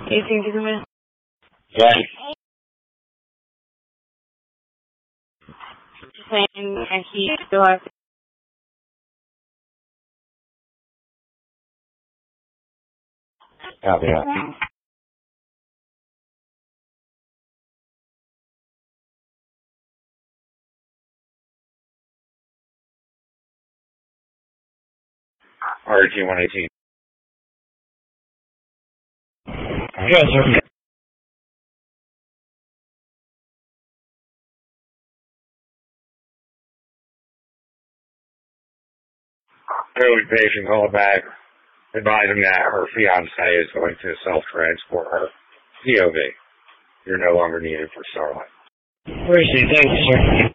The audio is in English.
18 to come in. Yeah. Just saying, I see still have to. Copy that. RG 118. Yes, sir. Early patient called back, advising that her fiance is going to self-transport her POV. You're no longer needed for Starlight. Appreciate it. Thanks, sir.